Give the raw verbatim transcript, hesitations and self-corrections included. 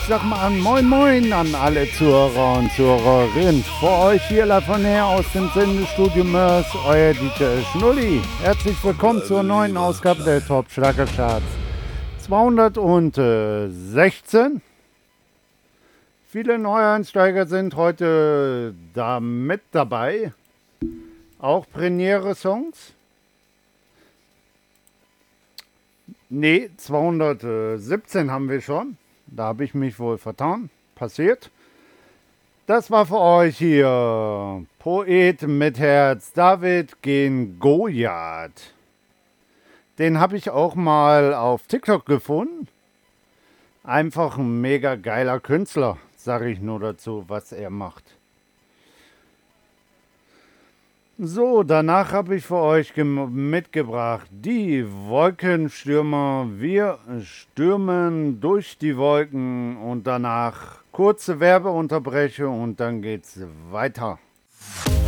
sag mal Moin Moin an alle Zuhörer und Zuhörerinnen. Vor euch hier live von her aus dem Sendestudio Mörs, euer D J Schnulli. Herzlich willkommen zur neuen Ausgabe der Top Schlager Charts zweihundertsechzehn. Viele Neueinsteiger sind heute da mit dabei. Auch Premiere-Songs. Ne, zweihundertsiebzehn haben wir schon. Da habe ich mich wohl vertan. Passiert. Das war für euch hier Poet mit Herz, David Gen Goliath. Den habe ich auch mal auf TikTok gefunden. Einfach ein mega geiler Künstler, sage ich nur dazu, was er macht. So, danach habe ich für euch mitgebracht die Wolkenstürmer. Wir stürmen durch die Wolken und danach kurze Werbeunterbrechung und dann geht's weiter.